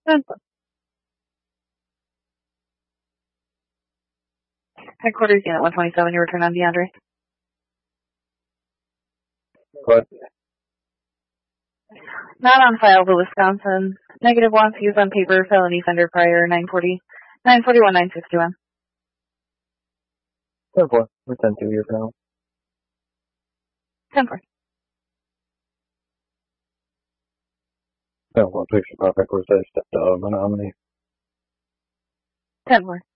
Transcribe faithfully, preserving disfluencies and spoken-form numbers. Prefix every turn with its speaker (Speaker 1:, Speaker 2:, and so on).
Speaker 1: ten four. Headquarters Unit one twenty-seven, your return on DeAndre.
Speaker 2: What?
Speaker 1: Not on file for Wisconsin. Negative wants used on paper, felony offender prior, nine forty, nine forty-one, nine sixty-one.
Speaker 2: ten four. We're ten two years now.
Speaker 1: ten four.
Speaker 2: ten four. Picture perfect. We're safe. Step dog. Menominee.
Speaker 1: ten four.